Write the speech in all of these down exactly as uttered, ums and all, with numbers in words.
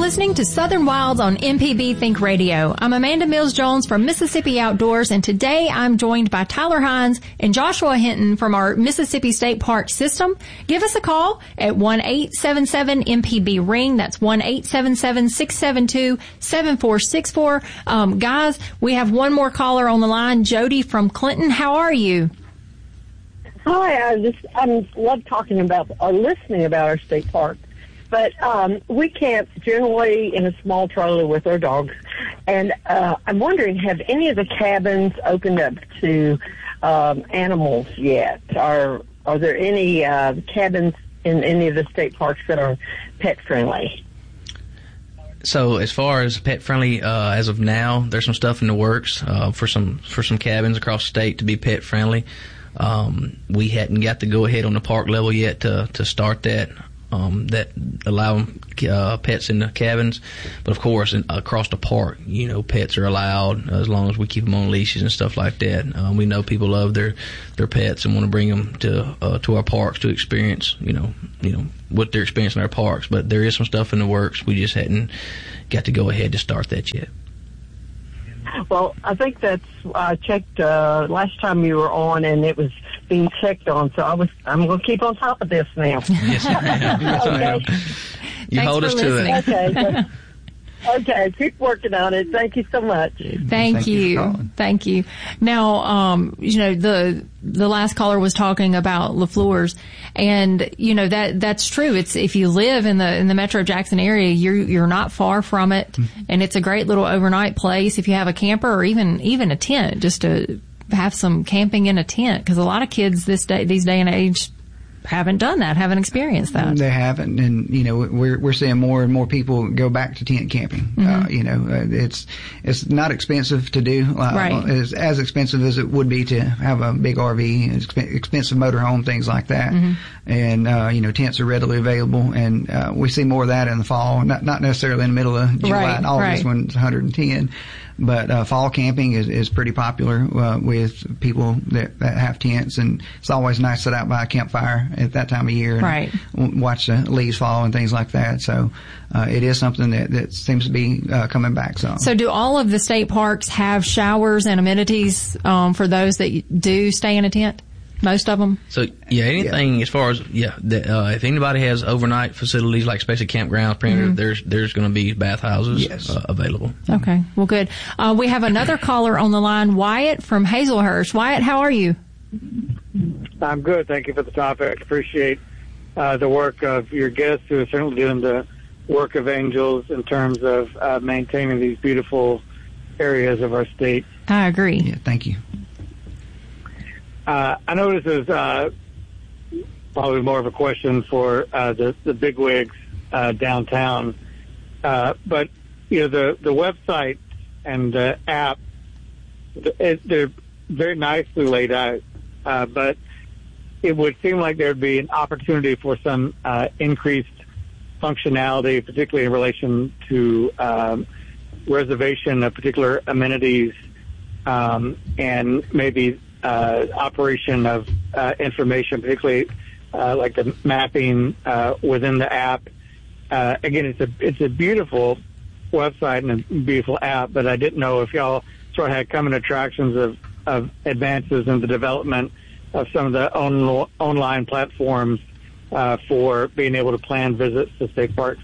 listening to Southern Wilds on M P B Think Radio. I'm Amanda Mills-Jones from Mississippi Outdoors, and today I'm joined by Tyler Hines and Joshua Hinton from our Mississippi State Park system. Give us a call at one eight seven seven M P B ring. That's one eight seven seven, six seven two, seven four six four. Um, guys, we have one more caller on the line, Jody from Clinton. How are you? Hi, I just I love talking about or listening about our state park. But um, we camp generally in a small trailer with our dogs. And uh, I'm wondering, have any of the cabins opened up to um, animals yet? Are, are there any uh, cabins in any of the state parks that are pet-friendly? So as far as pet-friendly, uh, as of now, there's some stuff in the works uh, for some for some cabins across the state to be pet-friendly. Um, we hadn't got the go-ahead on the park level yet to, to start that. Um, that allow uh, pets in the cabins, but of course, in, across the park, you know, pets are allowed as long as we keep them on leashes and stuff like that. Um, we know people love their their pets and want to bring them to uh, to our parks to experience, you know, you know what they're experiencing in our parks. But there is some stuff in the works. We just hadn't got to go ahead to start that yet. Well, I think that's I checked uh, last time you were on, and it was being checked on. So I was I'm going to keep on top of this now. Yes, ma'am. Yes, ma'am. Okay. You Thanks hold us listening. to it. Okay. Okay, keep working on it. Thank you so much. Thank, Thank you you. for calling. Thank you. Now, um, you know, the the last caller was talking about LaFleur's, and you know that that's true. It's if you live in the in the Metro Jackson area, you're you're not far from it, mm-hmm. and it's a great little overnight place if you have a camper or even even a tent, just to have some camping in a tent, because a lot of kids this day these day and age haven't done that, haven't experienced that. They haven't, and you know we're we're seeing more and more people go back to tent camping. Mm-hmm. Uh, you know, uh, it's it's not expensive to do, uh, right. It's as expensive as it would be to have a big R V, exp- expensive motorhome, things like that. Mm-hmm. And uh, you know, tents are readily available, and uh, we see more of that in the fall. Not not necessarily in the middle of July right, and August right. when it's one hundred ten. But uh, fall camping is, is pretty popular uh, with people that, that have tents, and it's always nice to sit out by a campfire at that time of year and right. w- watch the leaves fall and things like that. So uh, it is something that, that seems to be uh, coming back. So, so do all of the state parks have showers and amenities um, for those that do stay in a tent? Most of them? So, yeah, anything yeah. as far as, yeah, the, uh, if anybody has overnight facilities, like especially campgrounds, mm-hmm. there's there's going to be bathhouses yes. uh, available. Okay, well, good. Uh, we have another caller on the line, Wyatt from Hazelhurst. Wyatt, how are you? I'm good. Thank you for the topic. Appreciate uh, the work of your guests who are certainly doing the work of angels in terms of uh, maintaining these beautiful areas of our state. I agree. Yeah, thank you. Uh, I know this is uh, probably more of a question for uh, the, the bigwigs uh, downtown, uh, but you know the, the website and the app, it, they're very nicely laid out, uh, but it would seem like there would be an opportunity for some uh, increased functionality, particularly in relation to um, reservation of particular amenities um, and maybe Uh, operation of uh, information, particularly uh, like the mapping uh, within the app. Uh, again, it's a it's a beautiful website and a beautiful app, but I didn't know if y'all sort of had coming attractions of, of advances in the development of some of the on, online platforms uh, for being able to plan visits to state parks.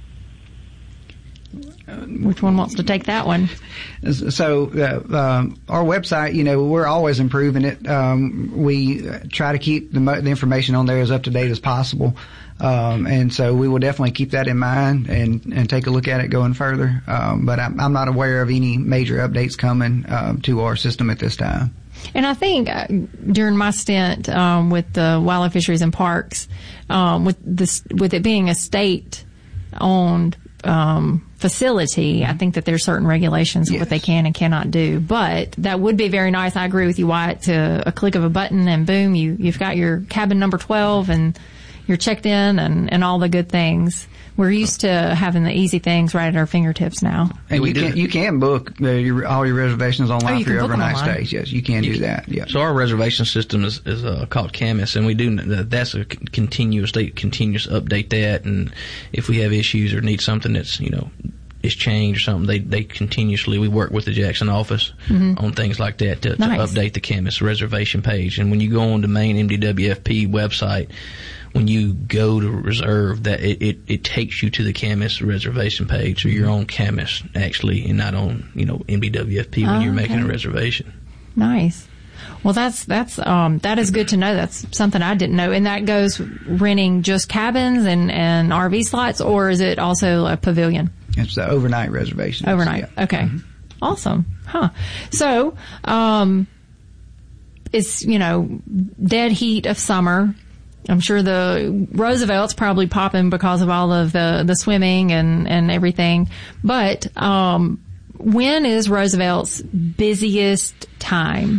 Which one wants to take that one? So uh, um, our website, you know, we're always improving it. Um, we try to keep the, the information on there as up to date as possible. Um, and so we will definitely keep that in mind and, and take a look at it going further. Um, but I'm, I'm not aware of any major updates coming uh, to our system at this time. And I think uh, during my stint um, with the Wildlife Fisheries and Parks, um, with this, with it being a state-owned um, facility, I think that there's certain regulations of yes. what they can and cannot do. But that would be very nice. I agree with you, Wyatt. To a click of a button and boom, you you've got your cabin number twelve, and you're checked in and, and all the good things. We're used to having the easy things right at our fingertips now. And we you do. can you can book uh, your, all your reservations online Oh, you for can your book them overnight online. stays. Yes, you can You do can- that. Yeah. So our reservation system is, is uh, called Camis, and we do that's a con- continuous they continuous update that, and if we have issues or need something that's you know is changed or something, they they continuously we work with the Jackson office on things like that to, Nice. to update the Camis reservation page. And when you go on the main M D W F P website, when you go to reserve, that it, it, it takes you to the Camis reservation page, so you're on Camis actually, and not on you know M D W F P when Oh, you're making a okay. reservation. Nice. Well, that's that's um that is good to know. That's something I didn't know. And that goes renting just cabins and and R V slots, or is it also a pavilion? It's the overnight reservation. Overnight. Yeah. Okay. Awesome. Huh. So, um, it's, you know, dead heat of summer. I'm sure the Roosevelt's probably popping because of all of the, the swimming and, and everything. But, um, when is Roosevelt's busiest time?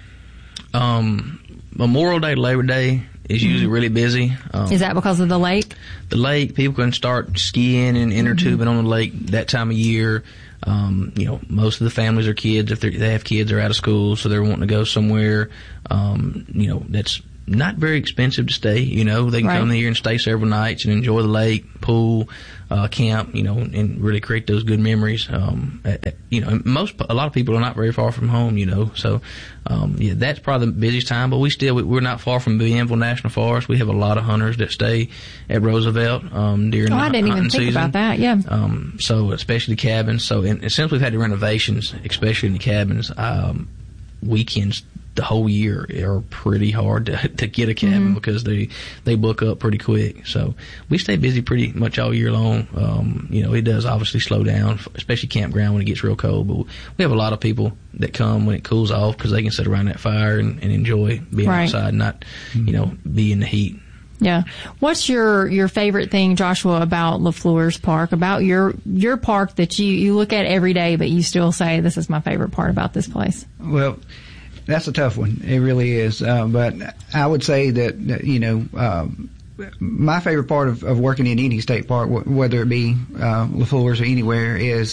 Um, Memorial Day, Labor Day is usually really busy. Um, Is that because of the lake? the lake, people can start skiing and inner tubing on the lake that time of year. Um, you know, most of the families are kids. If they're, they have kids, they're out of school, so they're wanting to go somewhere, um, you know, that's not very expensive to stay. You know, they can Right. come here and stay several nights and enjoy the lake, pool, uh, camp, you know, and really create those good memories. Um, at, at, you know, most, a lot of people are not very far from home, you know, so, um, yeah, that's probably the busiest time, but we still, we, we're not far from Bienville National Forest. We have a lot of hunters that stay at Roosevelt, um, during Oh, the I didn't even hunting think season. about that. Yeah. Um, so especially cabins. So and, and since we've had the renovations, especially in the cabins, um, weekends the whole year are pretty hard to, to get a cabin Mm-hmm. because they they book up pretty quick. So we stay busy pretty much all year long. Um, you know, it does obviously slow down, especially campground when it gets real cold. But we have a lot of people that come when it cools off because they can sit around that fire and, and enjoy being Right. outside, not you know be in the heat. Yeah. What's your, your favorite thing, Joshua, about LaFleur's Park, about your, your park that you, you look at every day, but you still say, this is my favorite part about this place? Well, that's a tough one. It really is. Uh, but I would say that, that you know, um, my favorite part of, of working in any state park, w- whether it be uh, LaFleur's or anywhere, is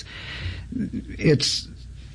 it's.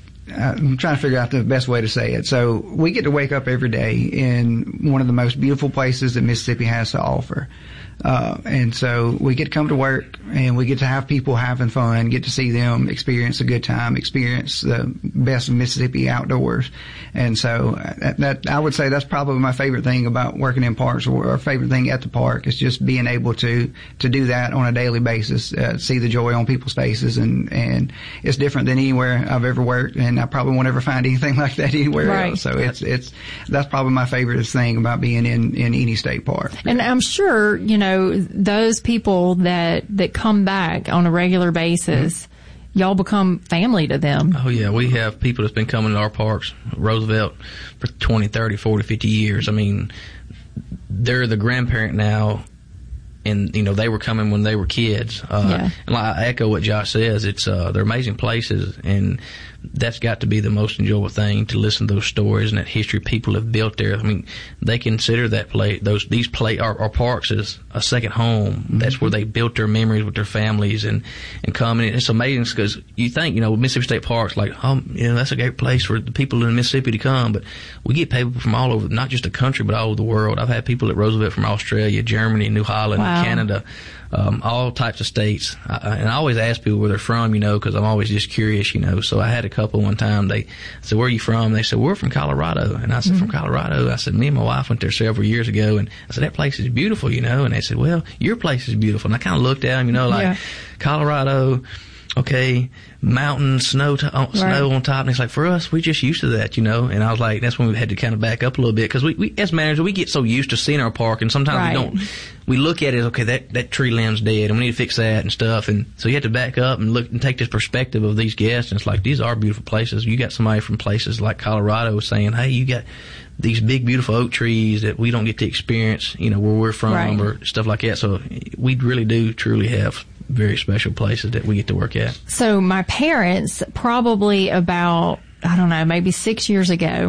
I'm trying to figure out the best way to say it. So we get to wake up every day in one of the most beautiful places that Mississippi has to offer. Uh, and so we get to come to work and we get to have people having fun, get to see them experience a good time, experience the best of Mississippi outdoors. And so that, that I would say that's probably my favorite thing about working in parks, or our favorite thing at the park, is just being able to, to do that on a daily basis, uh, see the joy on people's faces. And, and it's different than anywhere I've ever worked, and I probably won't ever find anything like that anywhere Right. else. So it's, it's, that's probably my favorite thing about being in, in any state park. And I'm sure, you know, those people that, that come back on a regular basis, y'all become family to them. Oh yeah, we have people that's been coming to our parks, Roosevelt, for twenty, thirty, forty, fifty years. I mean, they're the grandparent now, and you know they were coming when they were kids. Uh, Yeah. And I echo what Josh says. It's uh, they're amazing places, and that's got to be the most enjoyable thing, to listen to those stories and that history people have built there. I mean, they consider that play those these play our, our parks as a second home. Mm-hmm. That's where they built their memories with their families and and come. And it's amazing because you think, you know, Mississippi State Parks, like, oh, you know, that's a great place for the people in Mississippi to come, but we get people from all over, not just the country, but all over the world. I've had people at Roosevelt from Australia, Germany, New Holland, Wow. Canada. Um, all types of states. I, and I always ask people where they're from, you know, because I'm always just curious, you know. So I had a couple one time. They said, "Where are you from?" They said, "We're from Colorado." And I said, mm-hmm. "From Colorado?" I said, "Me and my wife went there several years ago." And I said, "That place is beautiful, you know." And they said, "Well, your place is beautiful." And I kind of looked at them, you know, like, Yeah. Colorado, okay, mountains, snow, to, uh, snow Right. on top. And it's like, for us, we're just used to that, you know. And I was like, that's when we had to kind of back up a little bit, because we, we, as managers, we get so used to seeing our park, and sometimes Right. we don't, we look at it as, okay, that, that tree limb's dead, and we need to fix that and stuff. And so you have to back up and look and take this perspective of these guests. And it's like, these are beautiful places. You got somebody from places like Colorado saying, hey, you got these big, beautiful oak trees that we don't get to experience, you know, where we're from, Right. or stuff like that. So we really do truly have very special places that we get to work at. So my parents, probably about, I don't know, maybe six years ago,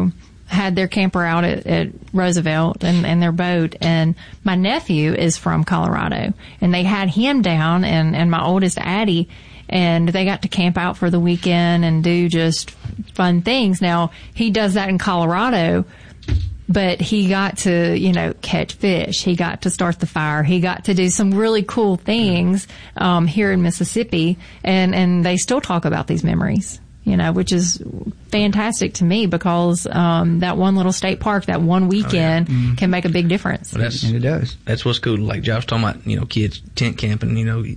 had their camper out at, at Roosevelt and, and their boat. And my nephew is from Colorado, and they had him down, and, and my oldest Addie, and they got to camp out for the weekend and do just fun things. Now, he does that in Colorado, but he got to, you know, catch fish. He got to start the fire. He got to do some really cool things um, here in Mississippi, and, and they still talk about these memories, you know, which is fantastic to me, because um, that one little state park, that one weekend, oh, yeah. mm-hmm. can make a big difference. Well, that's, and it does. That's what's cool. Like Josh talking about, you know, kids tent camping, you know,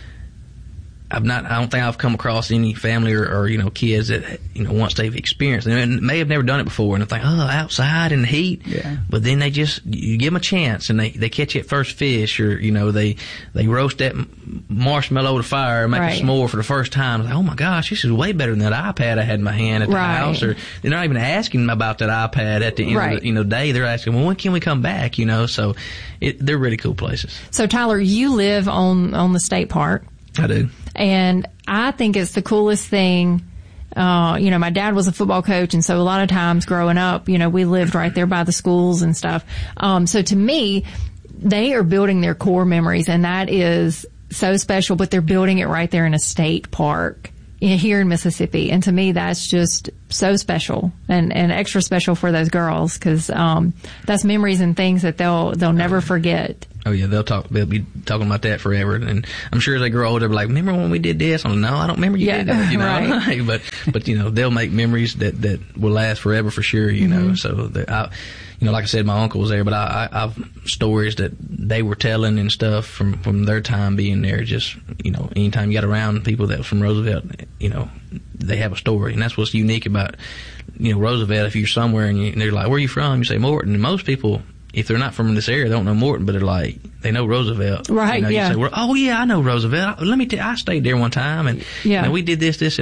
I've not, I don't think I've come across any family or, or, you know, kids that, you know, once they've experienced it, and may have never done it before, and they think, oh, outside in the heat. Yeah. But then they just, you give them a chance, and they, they catch that first fish, or, you know, they, they roast that marshmallow to fire and make right. a s'more for the first time. It's like, oh my gosh, this is way better than that iPad I had in my hand at the right. house. Or they're not even asking about that iPad at the end right. of the, you know, day. They're asking, well, when can we come back? You know, so it, they're really cool places. So Tyler, you live on, on the state park. I do. And I think it's the coolest thing. Uh, you know, my dad was a football coach, and so a lot of times growing up, you know, we lived right there by the schools and stuff. Um, so to me, they are building their core memories, and that is so special, but they're building it right there in a state park here in Mississippi. And to me, that's just so special, and, and extra special for those girls, because um, that's memories and things that they'll they'll never forget. Oh yeah, they'll talk. They'll be talking about that forever, and I'm sure as they grow older, they'll be like, "Remember when we did this?" I'm like, "No, I don't remember you yeah, did that." You know, right. but but you know, they'll make memories that that will last forever for sure. You mm-hmm. know, so I, you know, like I said, my uncle was there, but I, I I've stories that they were telling and stuff from from their time being there. Just, you know, anytime you got around people that was from Roosevelt, you know, they have a story, and that's what's unique about, you know, Roosevelt. If you're somewhere and, you, and they're like, "Where are you from?" You say Morton, and most people, if they're not from this area, they don't know Morton, but they're like, they know Roosevelt. Right, you know, yeah. You say, well, oh, yeah, I know Roosevelt. Let me tell you, I stayed there one time, and yeah. you know, we did this, this,